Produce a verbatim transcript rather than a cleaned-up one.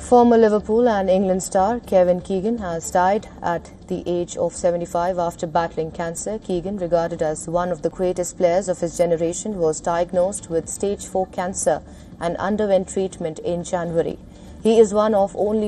Former Liverpool and England star Kevin Keegan has died at the age of seventy-five after battling cancer. Keegan, regarded as one of the greatest players of his generation, was diagnosed with stage four cancer and underwent treatment in January. He is one of only